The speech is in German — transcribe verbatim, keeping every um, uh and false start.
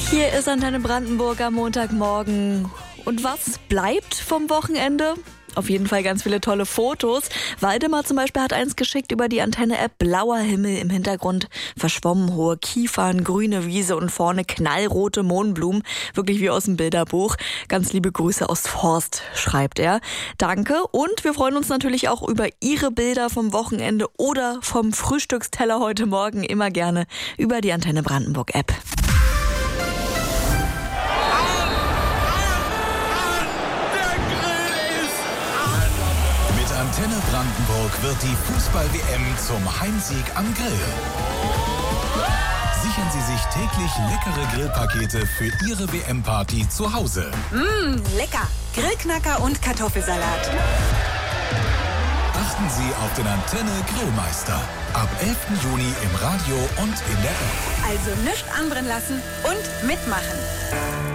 Hier ist Antenne Brandenburg am Montagmorgen. Und was bleibt vom Wochenende? Auf jeden Fall ganz viele tolle Fotos. Waldemar zum Beispiel hat eins geschickt über die Antenne-App. Blauer Himmel, im Hintergrund verschwommen hohe Kiefern, grüne Wiese und vorne knallrote Mohnblumen. Wirklich wie aus dem Bilderbuch. Ganz liebe Grüße aus Forst, schreibt er. Danke. Und wir freuen uns natürlich auch über Ihre Bilder vom Wochenende oder vom Frühstücksteller heute Morgen. Immer gerne über die Antenne Brandenburg-App. Antenne Brandenburg wird die Fußball-W M zum Heimsieg am Grill. Sichern Sie sich täglich leckere Grillpakete für Ihre W M-Party zu Hause. Mmh, lecker. Grillknacker und Kartoffelsalat. Achten Sie auf den Antenne Grillmeister. Ab elften Juni im Radio und in der App. Also nichts anbrennen lassen und mitmachen.